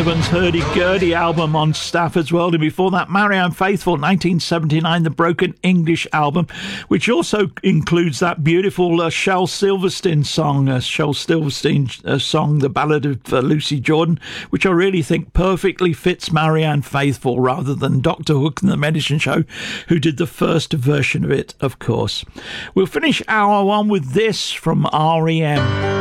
Donovan's Hurdy-Gurdy album on Stafford's World, and before that, Marianne Faithfull, 1979, the Broken English album, which also includes that beautiful Shel Silverstein song, The Ballad of Lucy Jordan, which I really think perfectly fits Marianne Faithfull rather than Dr. Hook and the Medicine Show, who did the first version of it, of course. We'll finish hour one with this from R.E.M.